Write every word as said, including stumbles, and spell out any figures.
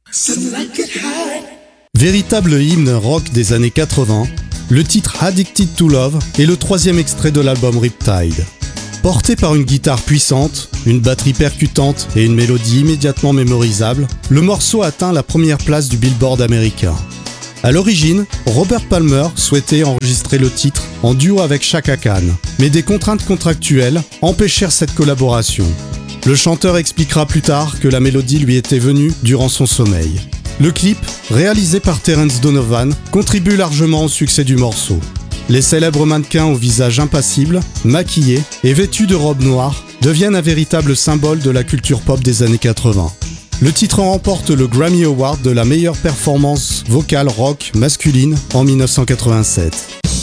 Véritable hymne rock des années quatre-vingts, le titre Addicted to Love est le troisième extrait de l'album Riptide. Porté par une guitare puissante, une batterie percutante et une mélodie immédiatement mémorisable, le morceau atteint la première place du Billboard américain. À l'origine, Robert Palmer souhaitait enregistrer le titre en duo avec Chaka Khan, mais des contraintes contractuelles empêchèrent cette collaboration. Le chanteur expliquera plus tard que la mélodie lui était venue durant son sommeil. Le clip, réalisé par Terence Donovan, contribue largement au succès du morceau. Les célèbres mannequins au visage impassible, maquillés et vêtus de robes noires deviennent un véritable symbole de la culture pop des années quatre-vingts. Le titre en remporte le Grammy Award de la meilleure performance vocale rock masculine en mille neuf cent quatre-vingt-sept.